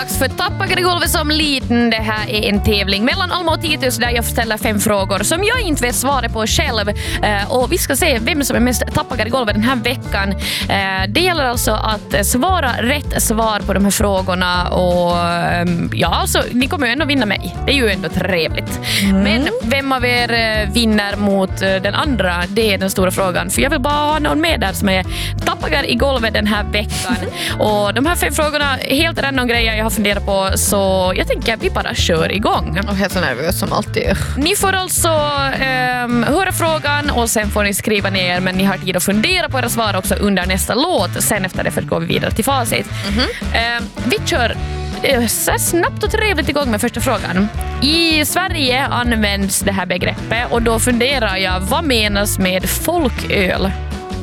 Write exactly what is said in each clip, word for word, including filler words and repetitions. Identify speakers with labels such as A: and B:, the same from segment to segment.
A: För Tappakar i golvet som liten, det här är en tävling mellan Alma och Titus där jag ställer fem frågor som jag inte vet svara på själv. Eh, och vi ska se vem som är mest tappakar i golvet den här veckan. Eh, det gäller alltså att svara rätt svar på de här frågorna och eh, ja, alltså, ni kommer ju ändå vinna mig. Det är ju ändå trevligt. Mm. Men vem av er eh, vinner mot eh, den andra, det är den stora frågan. För jag vill bara ha någon med där som är tappakar i golvet den här veckan. Mm. Och de här fem frågorna är helt random grejer jag har funderat på, så jag tänker att vi bara kör igång.
B: Jag är helt så nervös som alltid.
A: Ni får alltså um, höra frågan och sen får ni skriva ner, men ni har tid att fundera på era svar också under nästa låt. Sen efter det för går vi vidare till facit. Mm-hmm. Um, vi kör så snabbt och trevligt igång med första frågan. I Sverige används det här begreppet och då funderar jag, vad menas med folköl?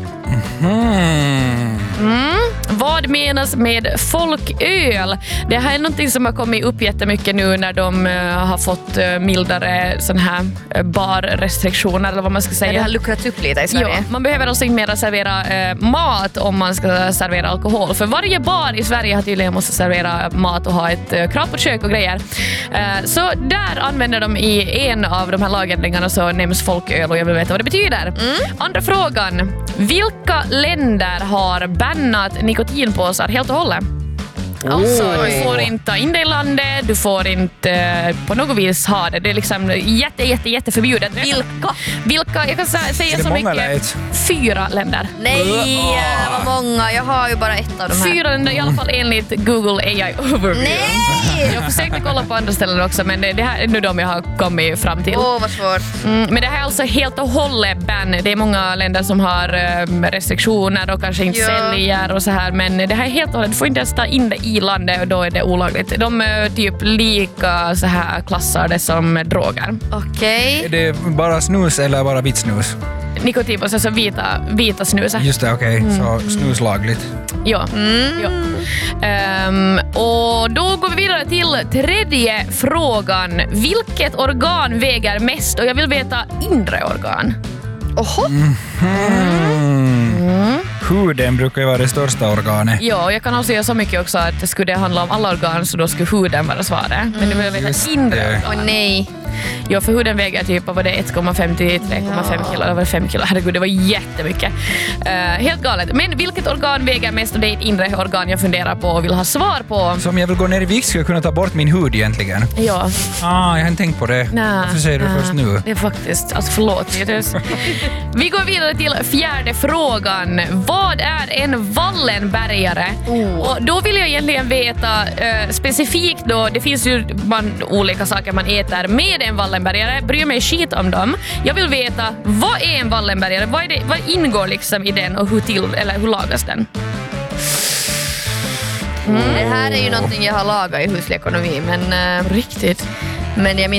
C: Mm.
A: Mm. Vad menas med folköl? Det här är någonting som har kommit upp jättemycket nu när de uh, har fått uh, mildare sån här uh, barrestriktioner eller vad man ska säga.
B: Ja, det har luckrat upp lite i Sverige.
A: Ja, man behöver alltså inte mer servera uh, mat om man ska servera alkohol. För varje bar i Sverige har tydligen måste servera mat och ha ett uh, krav på kök och grejer. Uh, så där använder de i en av de här lagändringarna så nämns folköl och jag vill veta vad det betyder. Mm. Andra frågan. Vilka länder har bannat nikotinpåsar helt och hållet? Alltså, du får inte ta in det i landet, du får inte uh, på något vis ha det. Det är liksom jätte, jätte, jätte förbjudet.
B: Vilka?
A: Vilka? Jag kan sä- säga så mycket.
C: Läget?
A: Fyra länder.
B: Nej, vad många. Jag har ju bara ett av de här.
A: Fyra länder, i alla fall enligt Google A I Overview.
B: Nej!
A: Jag försökte kolla på andra ställen också, men det, det här är nu de jag har kommit fram till.
B: Åh, oh, vad svårt.
A: Mm, men det här är alltså helt och hållet ban. Det är många länder som har um, restriktioner och kanske inte
B: ja. säljer
A: och så här, men det här är helt och hållet. Du får inte ens ta in det i landet och då är det olagligt. De är typ lika så här klassade som droger.
B: Okej.
C: Är det bara snus eller bara vitt snus?
A: Nikotinpåsar, alltså vita, vita snusar.
C: Just det, okej. Okay.
A: Mm.
C: Så snus lagligt.
A: Ja. Mm. ja. Um, och då går vi vidare till tredje frågan. Vilket organ väger mest? Och jag vill veta inre organ.
B: Oho.
C: Mm.
A: Mm.
C: Huden brukar ju vara det största organet.
A: Ja, jag kan också göra så mycket också att skulle det handla om alla organ så då skulle huden vara svaret. Mm. Men det vill jag veta inre organ.
B: Åh oh, nej.
A: Ja, för huden väger typ var det ett komma fem till tre komma fem kilo. Det var fem kilo. Herregud, det var jättemycket. Uh, helt galet. Men vilket organ väger mest? Och det är ett inre organ jag funderar på och vill ha svar på.
C: Så om jag vill gå ner i vikt ska jag kunna ta bort min hud egentligen?
A: Ja.
C: Ah, jag har inte tänkt på det.
A: Nah,
C: Varför säger du
A: nah.
C: först nu?
A: Det är faktiskt, alltså förlåt. Vi går vidare till fjärde frågan. Vad är en Wallenbergare? Oh. Och då vill jag egentligen veta uh, specifikt då, det finns ju man, olika saker man äter med en Wallenbergare. Bryr mig skit om dem. Jag vill veta, vad är en Wallenbergare? Vad, är det, vad ingår liksom i den och hur, till, eller hur lagas den?
B: Mm. Det här är ju någonting jag har lagat i huslig ekonomi, men uh,
A: riktigt.
B: Men jag